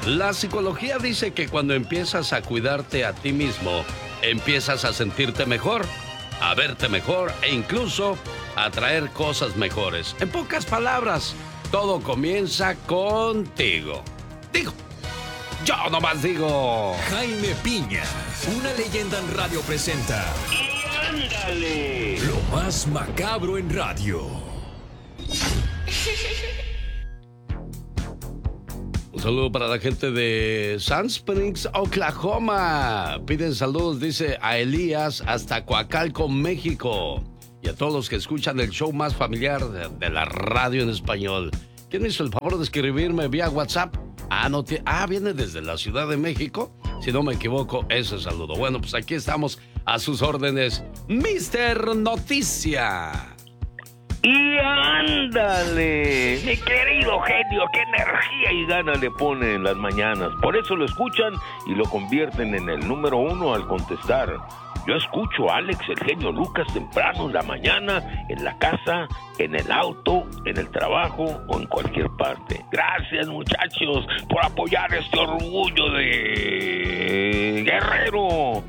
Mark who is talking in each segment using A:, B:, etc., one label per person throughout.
A: La psicología dice que cuando empiezas a cuidarte a ti mismo, empiezas a sentirte mejor, a verte mejor e incluso a traer cosas mejores. En pocas palabras, todo comienza contigo. Digo, yo nomás digo.
B: Jaime Piña, una leyenda en radio presenta.
C: ¡Y ándale!
B: Lo más macabro en radio.
A: Un saludo para la gente de Sand Springs, Oklahoma. Piden saludos, dice, a Elías hasta Coacalco, México. Y a todos los que escuchan el show más familiar de la radio en español. ¿Quién me hizo el favor de escribirme vía WhatsApp? Viene desde la Ciudad de México. Si no me equivoco, ese saludo. Bueno, pues aquí estamos a sus órdenes. Mister Noticia.
C: ¡Y ándale! Mi querido genio, qué energía y ganas le pone en las mañanas. Por eso lo escuchan y lo convierten en el número 1 al contestar. Yo escucho a Alex, el genio Lucas, temprano en la mañana, en la casa, en el auto, en el trabajo o en cualquier parte. Gracias, muchachos, por apoyar este orgullo de Guerrero.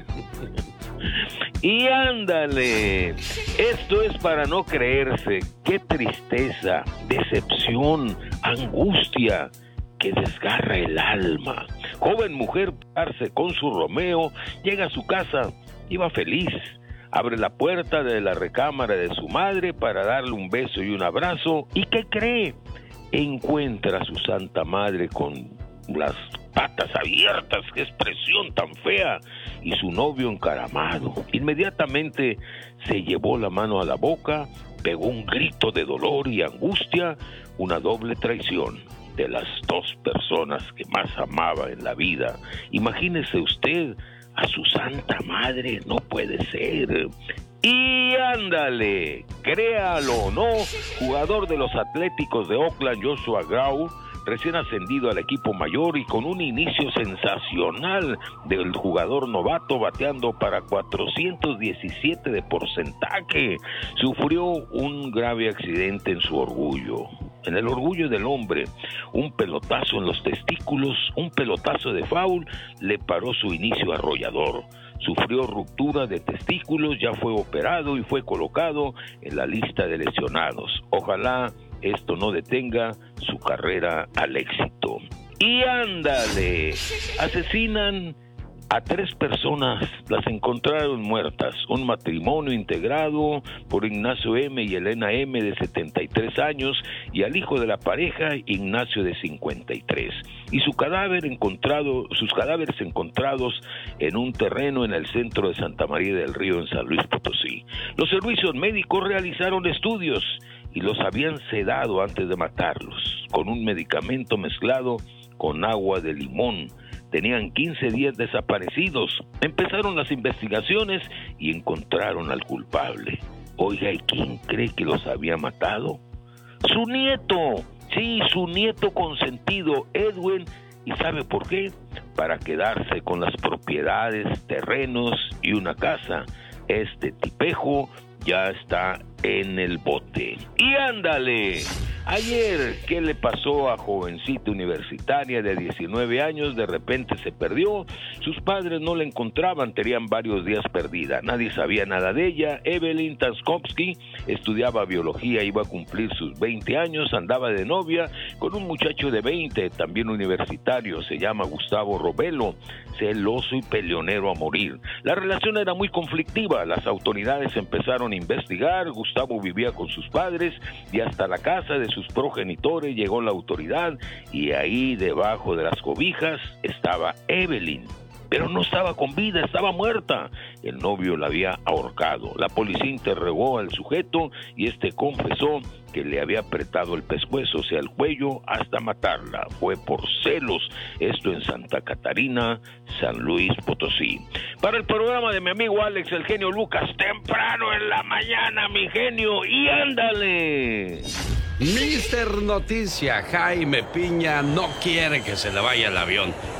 C: Y ándale, esto es para no creerse. Qué tristeza, decepción, angustia que desgarra el alma. Joven mujer parse con su Romeo, llega a su casa, iba feliz. Abre la puerta de la recámara de su madre para darle un beso y un abrazo. ¿Y qué cree? Encuentra a su santa madre con las patas abiertas, qué expresión tan fea, y su novio encaramado. Inmediatamente se llevó la mano a la boca, pegó un grito de dolor y angustia, una doble traición de las dos personas que más amaba en la vida. Imagínese usted a su santa madre, no puede ser. Y ándale, créalo o no, jugador de los Atléticos de Oakland, Joshua Grau, recién ascendido al equipo mayor y con un inicio sensacional del jugador novato, bateando para 417 de porcentaje, sufrió un grave accidente en su orgullo. En el orgullo del hombre, un pelotazo en los testículos, un pelotazo de foul, le paró su inicio arrollador. Sufrió ruptura de testículos, ya fue operado y fue colocado en la lista de lesionados. Ojalá esto no detenga su carrera al éxito. Y ándale, asesinan a 3 personas, las encontraron muertas. Un matrimonio integrado por Ignacio M. y Elena M. de 73 años y al hijo de la pareja, Ignacio de 53. Y sus cadáveres encontrados en un terreno en el centro de Santa María del Río, en San Luis Potosí. Los servicios médicos realizaron estudios y los habían sedado antes de matarlos, con un medicamento mezclado con agua de limón. Tenían 15 días desaparecidos. Empezaron las investigaciones y encontraron al culpable. Oiga, ¿y quién cree que los había matado? ¡Su nieto! Sí, su nieto consentido, Edwin. ¿Y sabe por qué? Para quedarse con las propiedades, terrenos y una casa. Este tipejo ya está en el bote. ¡Y ándale! Ayer, ¿qué le pasó a jovencita universitaria de 19 años? De repente se perdió. Sus padres no la encontraban, tenían varios días perdida. Nadie sabía nada de ella. Evelyn Taskowski estudiaba biología, iba a cumplir sus 20 años, andaba de novia con un muchacho de 20, también universitario, se llama Gustavo Robelo, celoso y peleonero a morir. La relación era muy conflictiva, las autoridades empezaron a investigar. Gustavo vivía con sus padres y hasta la casa de sus progenitores llegó la autoridad y ahí debajo de las cobijas estaba Evelyn. Pero no estaba con vida, estaba muerta. El novio la había ahorcado. La policía interrogó al sujeto y este confesó que le había apretado el pescuezo, o sea, el cuello, hasta matarla. Fue por celos. Esto en Santa Catarina, San Luis Potosí. Para el programa de mi amigo Alex, el genio Lucas, temprano en la mañana, mi genio, y ándale.
A: Mister Noticia, Jaime Piña no quiere que se le vaya el avión.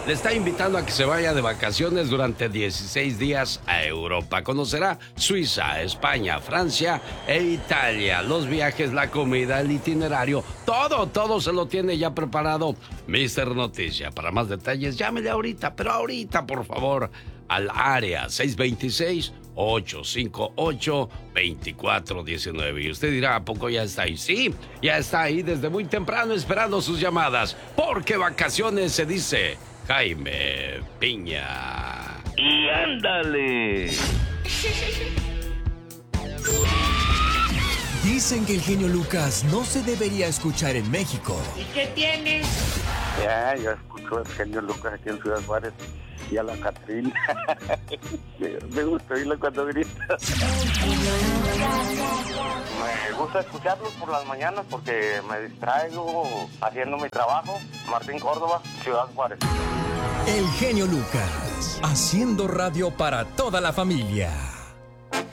A: le está invitando a que se vaya de vacaciones durante 16 días a Europa. Conocerá Suiza, España, Francia e Italia. Los viajes, la comida, el itinerario, todo se lo tiene ya preparado Mr. Noticia. Para más detalles, llámele ahorita, pero ahorita, por favor, al área 626-858-2419. Y usted dirá, ¿a poco ya está ahí? Sí, ya está ahí desde muy temprano esperando sus llamadas. Porque vacaciones se dice Jaime Piña.
C: Y ándale.
B: Dicen que el genio Lucas no se debería escuchar en México.
D: ¿Y qué tiene?
E: Ya, yo escucho al genio Lucas aquí en Ciudad Juárez y a la Catrina. Me gusta oírlo cuando grita. Me gusta escucharlos por las mañanas porque me distraigo haciendo mi trabajo. Martín Córdoba, Ciudad Juárez.
B: El genio Lucas, haciendo radio para toda la familia.